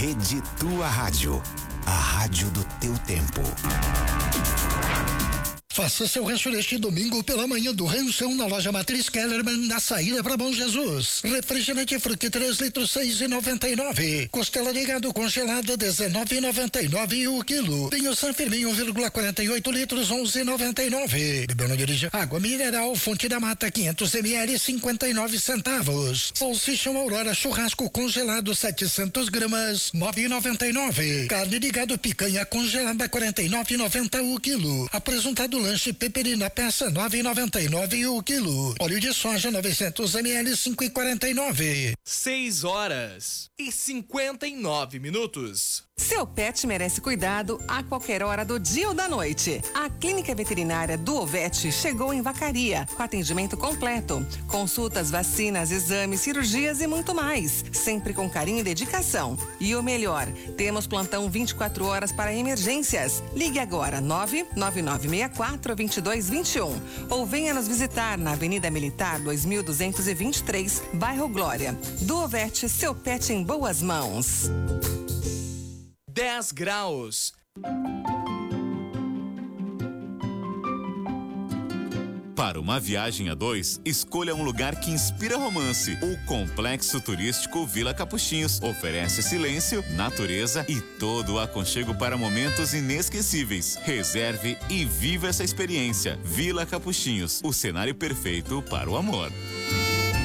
Rede Tua Rádio, a rádio do teu tempo. Faça seu rancho neste domingo pela manhã do ranchão na loja Matriz Kellerman, na saída para Bom Jesus. Refrigerante Fruc 3 litros 6,99. Costela de gado congelada 19,99 o quilo. Vinho San Firmin 1,48 litros 11,99. Bebeu, não dirija. Água mineral Fonte da Mata 500 ml 59 centavos. Salsichão Aurora churrasco congelado 700 gramas 9,99. Carne de gado picanha congelada 49,90 o quilo. Apresentado lanche peperina peça 9,99 o quilo. Óleo de soja 900 ml 5,49. 6h59. Seu pet merece cuidado a qualquer hora do dia ou da noite. A Clínica Veterinária do Ovete chegou em Vacaria, com atendimento completo. Consultas, vacinas, exames, cirurgias e muito mais. Sempre com carinho e dedicação. E o melhor, temos plantão 24 horas para emergências. Ligue agora 99964-2221 ou venha nos visitar na Avenida Militar 2223, bairro Glória. Do Ovete, seu pet em boas mãos. 10 graus. Para uma viagem a dois, escolha um lugar que inspira romance. O Complexo Turístico Vila Capuchinhos oferece silêncio, natureza e todo o aconchego para momentos inesquecíveis. Reserve e viva essa experiência. Vila Capuchinhos, o cenário perfeito para o amor.